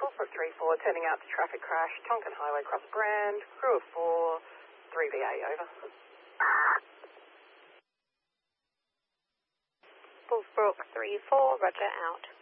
Bullfrog 3-4, turning out to traffic crash, Tonkin Highway, Cross Brand, crew of 4, 3BA, over. Bullfrog 3-4, roger, out.